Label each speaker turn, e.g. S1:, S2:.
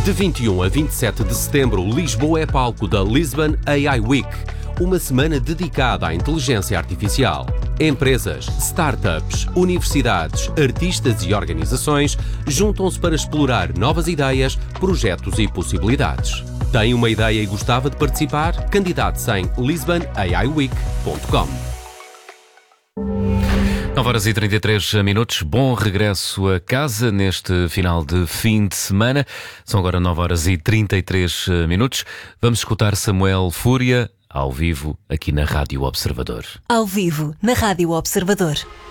S1: De 21 a 27 de setembro, Lisboa é palco da Lisbon AI Week, uma semana dedicada à inteligência artificial. Empresas, startups, universidades, artistas e organizações juntam-se para explorar novas ideias, projetos e possibilidades. Tem uma ideia e gostava de participar? Candidate-se em lisbonaiweek.com.
S2: 9h33. Bom regresso a casa neste final de fim de semana. São agora 9h33. Vamos escutar Samuel Fúria ao vivo aqui na Rádio Observador.
S3: Ao vivo na Rádio Observador.